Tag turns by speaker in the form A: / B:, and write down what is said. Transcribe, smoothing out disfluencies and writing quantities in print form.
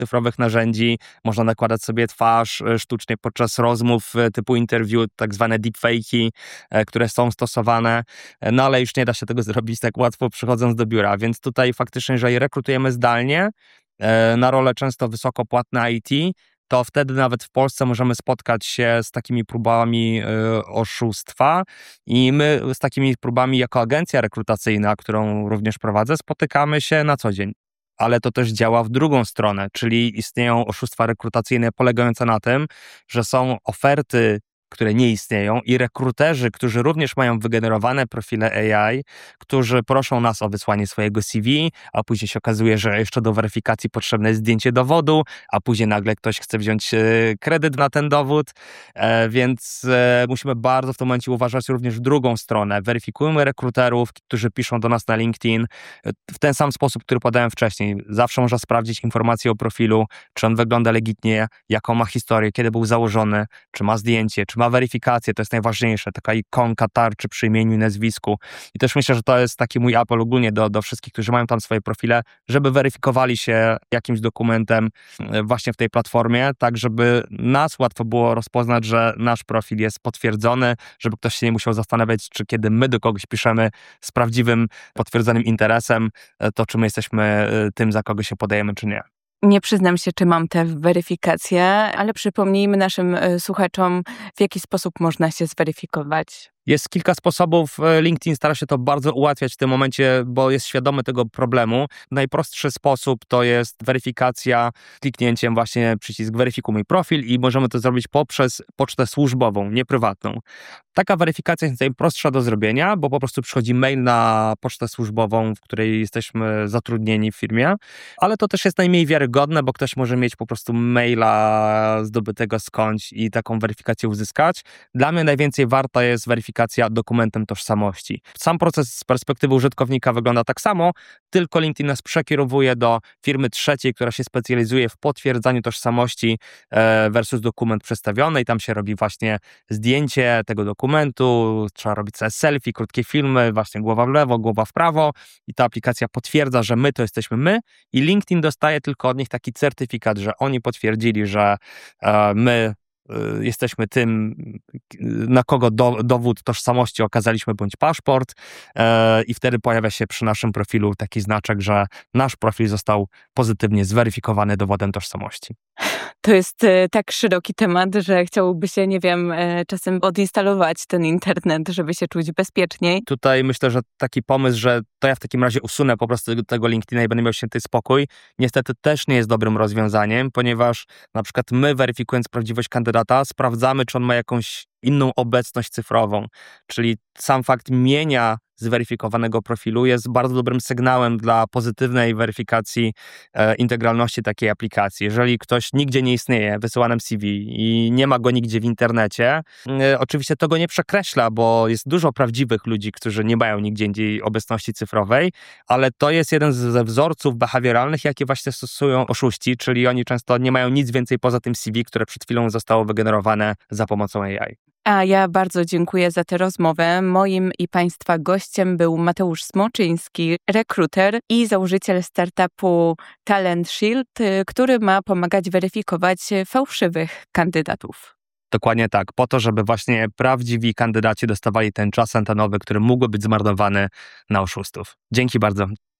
A: cyfrowych narzędzi, można nakładać sobie twarz sztucznie podczas rozmów typu interview, tak zwane deepfake'i, które są stosowane, no ale już nie da się tego zrobić tak łatwo przychodząc do biura, więc tutaj faktycznie, jeżeli rekrutujemy zdalnie na role często wysoko płatne IT, to wtedy nawet w Polsce możemy spotkać się z takimi próbami oszustwa i my z takimi próbami jako agencja rekrutacyjna, którą również prowadzę, spotykamy się na co dzień. Ale to też działa w drugą stronę, czyli istnieją oszustwa rekrutacyjne polegające na tym, że są oferty, które nie istnieją i rekruterzy, którzy również mają wygenerowane profile AI, którzy proszą nas o wysłanie swojego CV, a później się okazuje, że jeszcze do weryfikacji potrzebne jest zdjęcie dowodu, a później nagle ktoś chce wziąć kredyt na ten dowód, więc musimy bardzo w tym momencie uważać również w drugą stronę. Weryfikujmy rekruterów, którzy piszą do nas na LinkedIn w ten sam sposób, który podałem wcześniej. Zawsze można sprawdzić informacje o profilu, czy on wygląda legitnie, jaką ma historię, kiedy był założony, czy ma zdjęcie, czy ma weryfikację, to jest najważniejsze, taka ikonka tarczy przy imieniu i nazwisku. I też myślę, że to jest taki mój apel ogólnie do wszystkich, którzy mają tam swoje profile, żeby weryfikowali się jakimś dokumentem właśnie w tej platformie, tak żeby nas łatwo było rozpoznać, że nasz profil jest potwierdzony, żeby ktoś się nie musiał zastanawiać, czy kiedy my do kogoś piszemy z prawdziwym, potwierdzonym interesem, to czy my jesteśmy tym, za kogo się podajemy, czy nie.
B: Nie przyznam się, czy mam tę weryfikację, ale przypomnijmy naszym słuchaczom, w jaki sposób można się zweryfikować.
A: Jest kilka sposobów. LinkedIn stara się to bardzo ułatwiać w tym momencie, bo jest świadomy tego problemu. Najprostszy sposób to jest weryfikacja kliknięciem właśnie przycisk weryfikuj mój profil i możemy to zrobić poprzez pocztę służbową, nie prywatną. Taka weryfikacja jest najprostsza do zrobienia, bo po prostu przychodzi mail na pocztę służbową, w której jesteśmy zatrudnieni w firmie, ale to też jest najmniej wiarygodne, bo ktoś może mieć po prostu maila zdobytego skądś i taką weryfikację uzyskać. Dla mnie najwięcej warta jest weryfikacja dokumentem tożsamości. Sam proces z perspektywy użytkownika wygląda tak samo, tylko LinkedIn nas przekierowuje do firmy trzeciej, która się specjalizuje w potwierdzaniu tożsamości versus dokument przedstawiony i tam się robi właśnie zdjęcie tego dokumentu, trzeba robić sobie selfie, krótkie filmy, właśnie głowa w lewo, głowa w prawo i ta aplikacja potwierdza, że my to jesteśmy my i LinkedIn dostaje tylko od nich taki certyfikat, że oni potwierdzili, że my jesteśmy tym, na kogo dowód tożsamości okazaliśmy, bądź paszport i wtedy pojawia się przy naszym profilu taki znaczek, że nasz profil został pozytywnie zweryfikowany dowodem tożsamości.
B: To jest tak szeroki temat, że chciałoby się, nie wiem, czasem odinstalować ten internet, żeby się czuć bezpieczniej.
A: Tutaj myślę, że taki pomysł, że to ja w takim razie usunę po prostu tego LinkedIna i będę miał święty spokój, niestety też nie jest dobrym rozwiązaniem, ponieważ na przykład my, weryfikując prawdziwość kandydata, sprawdzamy, czy on ma jakąś inną obecność cyfrową, czyli sam fakt mienia zweryfikowanego profilu jest bardzo dobrym sygnałem dla pozytywnej weryfikacji integralności takiej aplikacji. Jeżeli ktoś nigdzie nie istnieje, wysyła nam CV i nie ma go nigdzie w internecie, oczywiście to go nie przekreśla, bo jest dużo prawdziwych ludzi, którzy nie mają nigdzie indziej obecności cyfrowej, ale to jest jeden ze wzorców behawioralnych, jakie właśnie stosują oszuści, czyli oni często nie mają nic więcej poza tym CV, które przed chwilą zostało wygenerowane za pomocą AI.
B: A ja bardzo dziękuję za tę rozmowę. Moim i Państwa gościem był Mateusz Smoczyński, rekruter i założyciel startupu Talent Shield, który ma pomagać weryfikować fałszywych kandydatów.
A: Dokładnie tak, po to, żeby właśnie prawdziwi kandydaci dostawali ten czas antenowy, który mógłby być zmarnowany na oszustów. Dzięki bardzo.